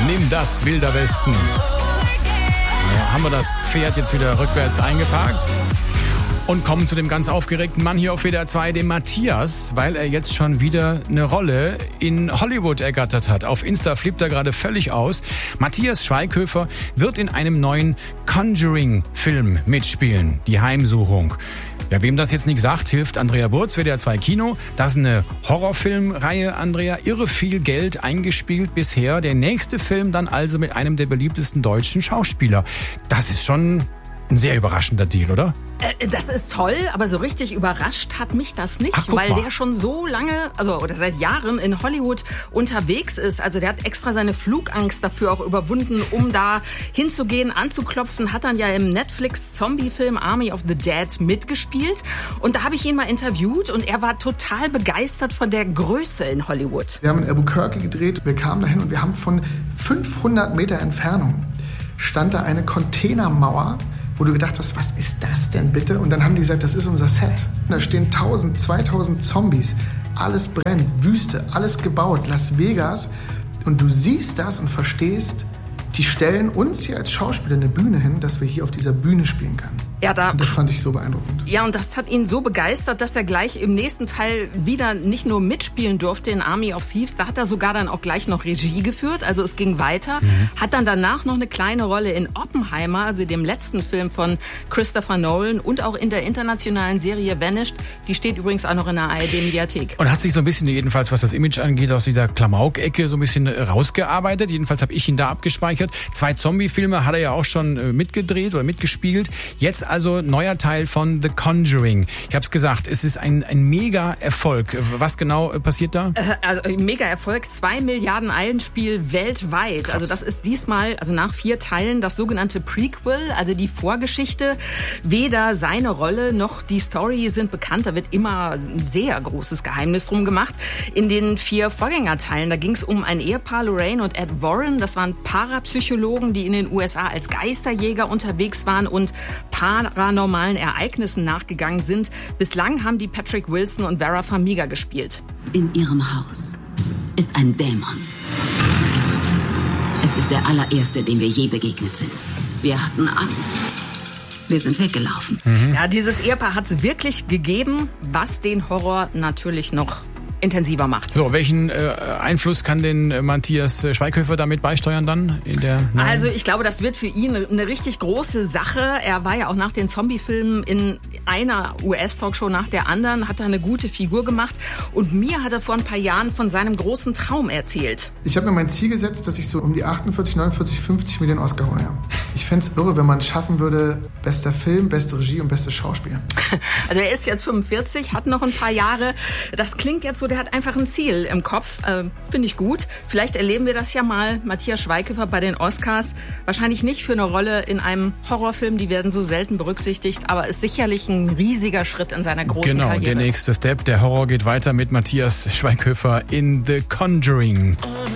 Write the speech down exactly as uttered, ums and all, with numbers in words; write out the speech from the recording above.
Nimm das, Wilder Westen. Ja, haben wir das Pferd jetzt wieder rückwärts eingeparkt und kommen zu dem ganz aufgeregten Mann hier auf W D R zwei, dem Matthias, weil er jetzt schon wieder eine Rolle in Hollywood ergattert hat. Auf Insta flippt er gerade völlig aus. Matthias Schweighöfer wird in einem neuen Conjuring-Film mitspielen, Die Heimsuchung. Ja, wem das jetzt nicht sagt, hilft Andrea Burz, W D R zwei Kino. Das ist eine Horrorfilmreihe, Andrea. Irre viel Geld eingespielt bisher. Der nächste Film dann also mit einem der beliebtesten deutschen Schauspieler. Das ist schon ein sehr überraschender Deal, oder? Das ist toll, aber so richtig überrascht hat mich das nicht, Ach, weil mal. der schon so lange, also oder seit Jahren in Hollywood unterwegs ist. Also der hat extra seine Flugangst dafür auch überwunden, um da hinzugehen, anzuklopfen. Hat dann ja im Netflix-Zombie-Film Army of the Dead mitgespielt. Und da habe ich ihn mal interviewt und er war total begeistert von der Größe in Hollywood. Wir haben in Albuquerque gedreht, wir kamen dahin und wir haben von fünfhundert Meter Entfernung stand da eine Containermauer, wo du gedacht hast, was ist das denn bitte? Und dann haben die gesagt, das ist unser Set. Da stehen tausend, zweitausend Zombies. Alles brennt, Wüste, alles gebaut, Las Vegas. Und du siehst das und verstehst, die stellen uns hier als Schauspieler eine Bühne hin, dass wir hier auf dieser Bühne spielen können. Ja, da, und das fand ich so beeindruckend. Ja, und das hat ihn so begeistert, dass er gleich im nächsten Teil wieder nicht nur mitspielen durfte in Army of Thieves, da hat er sogar dann auch gleich noch Regie geführt, also es ging weiter. Mhm. Hat dann danach noch eine kleine Rolle in Oppenheimer, also dem letzten Film von Christopher Nolan und auch in der internationalen Serie Vanished. Die steht übrigens auch noch in der A R D-Mediathek. Und hat sich so ein bisschen, jedenfalls was das Image angeht, aus dieser Klamauk-Ecke so ein bisschen rausgearbeitet. Jedenfalls habe ich ihn da abgespeichert. Zwei Zombie-Filme hat er ja auch schon mitgedreht oder mitgespielt. Jetzt also neuer Teil von The Conjuring. Ich habe es gesagt, es ist ein, ein Mega-Erfolg. Was genau passiert da? Also Mega-Erfolg, zwei Milliarden Einspiel weltweit. Krass. Also das ist diesmal, also nach vier Teilen, das sogenannte Prequel, also die Vorgeschichte. Weder seine Rolle noch die Story sind bekannt. Da wird immer ein sehr großes Geheimnis drum gemacht. In den vier Vorgängerteilen, da ging es um ein Ehepaar, Lorraine und Ed Warren. Das waren Parapsychologen, die in den U S A als Geisterjäger unterwegs waren und paranormalen Ereignissen nachgegangen sind. Bislang haben die Patrick Wilson und Vera Farmiga gespielt. In ihrem Haus ist ein Dämon. Es ist der allererste, dem wir je begegnet sind. Wir hatten Angst. Wir sind weggelaufen. Mhm. Ja, dieses Ehepaar hat es wirklich gegeben, was den Horror natürlich noch intensiver macht. So, welchen äh, Einfluss kann denn äh, Matthias Schweighöfer damit beisteuern dann? In der also ich glaube, das wird für ihn eine richtig große Sache. Er war ja auch nach den Zombie-Filmen in einer U S-Talkshow nach der anderen, hat da eine gute Figur gemacht. Und mir hat er vor ein paar Jahren von seinem großen Traum erzählt. Ich habe mir mein Ziel gesetzt, dass ich so um die achtundvierzig, neunundvierzig, fünfzig Millionen Oscar hole. Ja. Ich fände es irre, wenn man es schaffen würde, bester Film, beste Regie und bestes Schauspiel. Also er ist jetzt fünfundvierzig, hat noch ein paar Jahre. Das klingt jetzt so, der hat einfach ein Ziel im Kopf. Äh, Finde ich gut. Vielleicht erleben wir das ja mal, Matthias Schweighöfer bei den Oscars. Wahrscheinlich nicht für eine Rolle in einem Horrorfilm, die werden so selten berücksichtigt, aber ist sicherlich ein riesiger Schritt in seiner großen genau, Karriere. Genau, der nächste Step. Der Horror geht weiter mit Matthias Schweighöfer in The Conjuring.